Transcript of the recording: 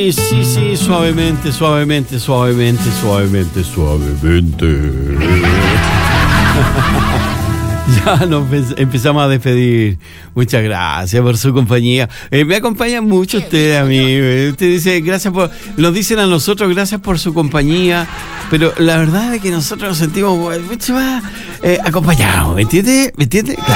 Sí, suavemente. Ya nos empezamos a despedir. Muchas gracias por su compañía. Me acompañan mucho ustedes a mí. Usted dice, nos dicen a nosotros, gracias por su compañía. Pero la verdad es que nosotros nos sentimos mucho más acompañados. ¿Me entiende?